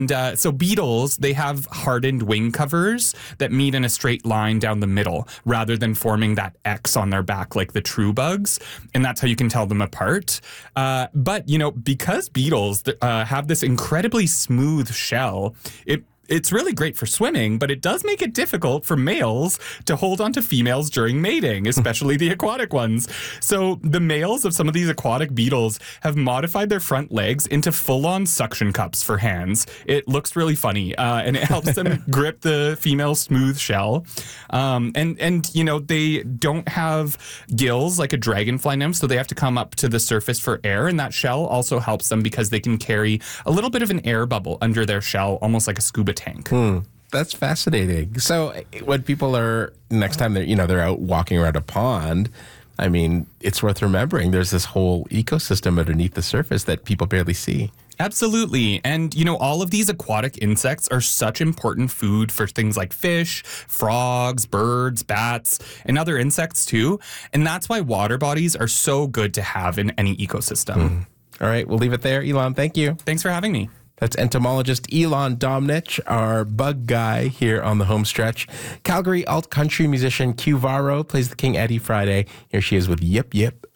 And so beetles, they have hardened wing covers that meet in a straight line down the middle rather than forming that X on their back like the true bugs. And that's how you can tell them apart. But, because beetles have this incredibly smooth shell, it's really great for swimming, but it does make it difficult for males to hold on to females during mating, especially the aquatic ones. So the males of some of these aquatic beetles have modified their front legs into full-on suction cups for hands. It looks really funny, and it helps them grip the female's smooth shell. They don't have gills like a dragonfly nymph, so they have to come up to the surface for air, and that shell also helps them because they can carry a little bit of an air bubble under their shell, almost like a scuba tank. That's fascinating. So when people are, next time they're out walking around a pond, I mean, it's worth remembering there's this whole ecosystem underneath the surface that people barely see. Absolutely. And, all of these aquatic insects are such important food for things like fish, frogs, birds, bats, and other insects too. And that's why water bodies are so good to have in any ecosystem. All right, we'll leave it there. Elon, thank you. Thanks for having me. That's entomologist Elon Domnich, our bug guy here on the home stretch. Calgary alt-country musician Q Varro plays the King Eddie Friday. Here she is with Yip Yip.